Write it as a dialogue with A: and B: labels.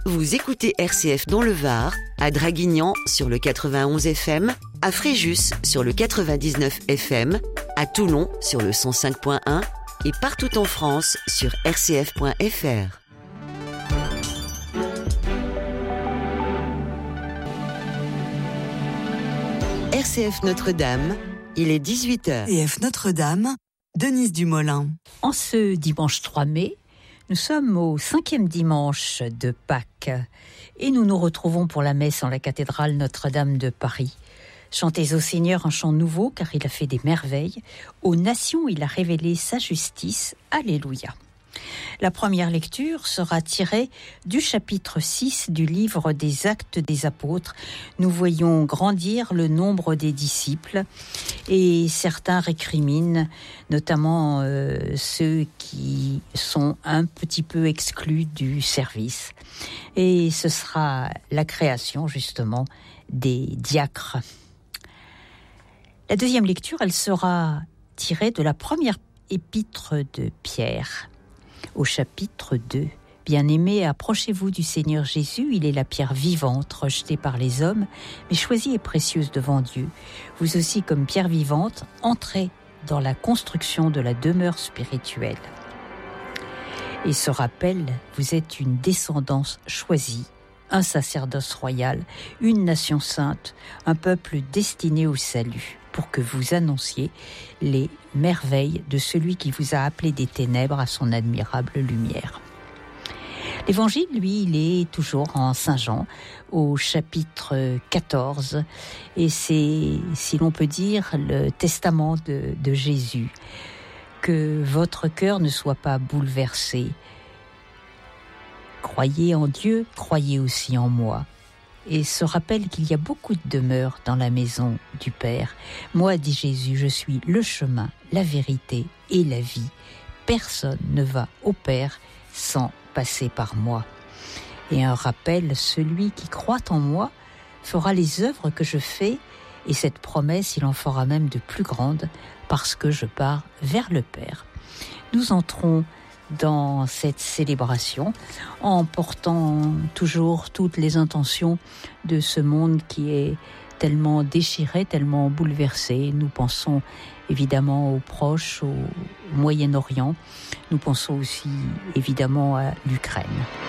A: Vous écoutez RCF dans le Var, à Draguignan sur le 91 FM, à Fréjus sur le 99 FM, à Toulon sur le 105.1 et partout en France sur rcf.fr. RCF Notre-Dame, il est 18h.
B: RCF Notre-Dame, Denise Dumoulin.
C: En ce dimanche 3 mai, nous sommes au 5e dimanche de Pâques et nous nous retrouvons pour la messe en la cathédrale Notre-Dame de Paris. Chantez au Seigneur un chant nouveau car il a fait des merveilles. Aux nations, il a révélé sa justice. Alléluia. La première lecture sera tirée du chapitre 6 du livre des Actes des Apôtres. Nous voyons grandir le nombre des disciples et certains récriminent, notamment ceux qui sont un petit peu exclus du service. Et ce sera la création justement des diacres. La deuxième lecture, elle sera tirée de la première épître de Pierre. Au chapitre 2, « Bien-aimés, approchez-vous du Seigneur Jésus, il est la pierre vivante, rejetée par les hommes, mais choisie et précieuse devant Dieu. Vous aussi, comme pierre vivante, entrez dans la construction de la demeure spirituelle. » Et ce rappel, vous êtes une descendance choisie, un sacerdoce royal, une nation sainte, un peuple destiné au salut, pour que vous annonciez les merveilles de celui qui vous a appelé des ténèbres à son admirable lumière. L'évangile, lui, il est toujours en Saint Jean, au chapitre 14, et c'est, si l'on peut dire, le testament de Jésus. Que votre cœur ne soit pas bouleversé. Croyez en Dieu, croyez aussi en moi. Et se rappelle qu'il y a beaucoup de demeures dans la maison du Père. Moi, dit Jésus, je suis le chemin, la vérité et la vie. Personne ne va au Père sans passer par moi. Et un rappel, celui qui croit en moi fera les œuvres que je fais, et cette promesse, il en fera même de plus grandes, parce que je pars vers le Père. Nous entrons dans cette célébration en portant toujours toutes les intentions de ce monde qui est tellement déchiré, tellement bouleversé. Nous pensons évidemment aux proches, au Moyen-Orient. Nous pensons aussi évidemment à l'Ukraine.